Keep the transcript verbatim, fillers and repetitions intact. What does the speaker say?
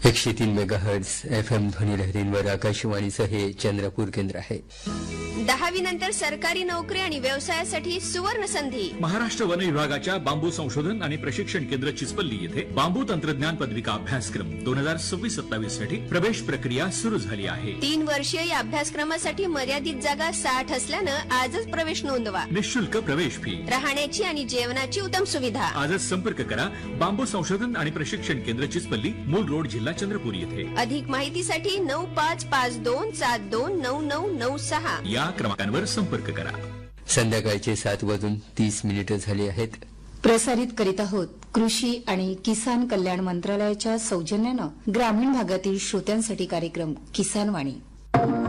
एकशे तीन megahertz F M ध्वनी लहरींवर आकाशवाणीचं हे चंद्रपूर केंद्र आहे. दहावी नंतर सरकारी नोकरी आणि व्यवसायासाठी सुवर्ण संधी. महाराष्ट्र वन विभागाच्या बांबू संशोधन आणि प्रशिक्षण केंद्र चिचपल्ली येथे बांबू तंत्रज्ञान पदविका अभ्यासक्रम दोन हजार सव्वीस सत्तावीस साठी प्रवेश प्रक्रिया सुरू झाली आहे. तीन वर्षीय या अभ्यासक्रमासाठी मर्यादित जागा साठ असल्यानं आजच प्रवेश नोंदवा. निःशुल्क प्रवेश फी, राहण्याची आणि जेवणाची उत्तम सुविधा. आजच संपर्क करा. बांबू संशोधन आणि प्रशिक्षण केंद्र चिचपल्ली, मूल रोड, जिल्हा चंद्रपूर येथे. अधिक माहितीसाठी नऊ पाच पाच दोन सात दोन नऊ नऊ नऊ सहा या क्रमांकावर संपर्क करा. संध्याकाळचे सात वाजून तीस मिनिटं झाली आहेत. प्रसारित करीत आहोत कृषी आणि किसान कल्याण मंत्रालयाच्या सौजन्यानं ग्रामीण भागातील श्रोत्यांसाठी कार्यक्रम किसान वाणी.